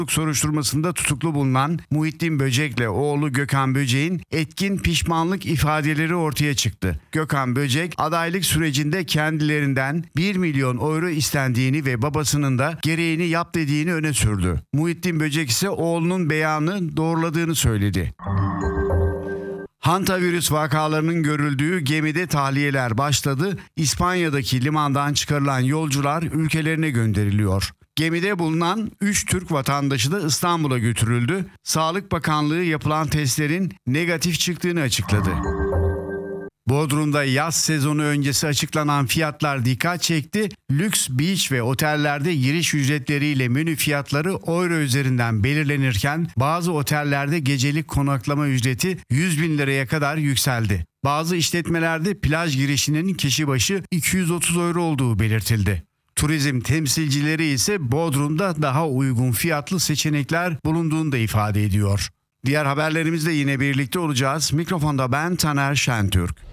soruşturmasında tutuklu bulunan Muhittin Böcek'le oğlu Gökhan Böcek'in etkin pişmanlık ifadeleri ortaya çıktı. Gökhan Böcek, adaylık sürecinde kendilerinden 1 milyon euro istendiğini ve babasının da gereğini yap dediğini öne sürdü. Muhittin Böcek ise oğlunun beyanı doğruladığını söyledi. Hantavirüs vakalarının görüldüğü gemide tahliyeler başladı. İspanya'daki limandan çıkarılan yolcular ülkelerine gönderiliyor. Gemide bulunan 3 Türk vatandaşı da İstanbul'a götürüldü. Sağlık Bakanlığı yapılan testlerin negatif çıktığını açıkladı. Bodrum'da yaz sezonu öncesi açıklanan fiyatlar dikkat çekti. Lüks beach ve otellerde giriş ücretleriyle menü fiyatları euro üzerinden belirlenirken bazı otellerde gecelik konaklama ücreti 100 bin liraya kadar yükseldi. Bazı işletmelerde plaj girişinin kişi başı 230 euro olduğu belirtildi. Turizm temsilcileri ise Bodrum'da daha uygun fiyatlı seçenekler bulunduğunu da ifade ediyor. Diğer haberlerimizde yine birlikte olacağız. Mikrofonda ben Taner Şentürk.